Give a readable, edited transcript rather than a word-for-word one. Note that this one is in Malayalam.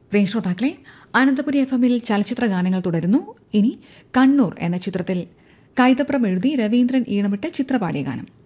പ്രിയ ശ്രോതാക്കളെ, അനന്തപുരി FM-ൽ ചലച്ചിത്ര ഗാനങ്ങൾ തുടരുന്നു. ഇനി കണ്ണൂർ എന്ന ചിത്രത്തിൽ കൈതപ്രം എഴുതി രവീന്ദ്രൻ ഈണമിട്ട് ചിത്രപാടിയ ഗാനം.